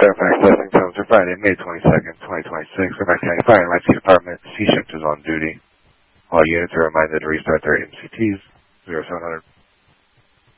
Fairfax testing times for Friday, May 22nd, 2026. Fairfax County Fire and Emergency Department. C shift is on duty. All units are reminded to restart their MCTs. 0700.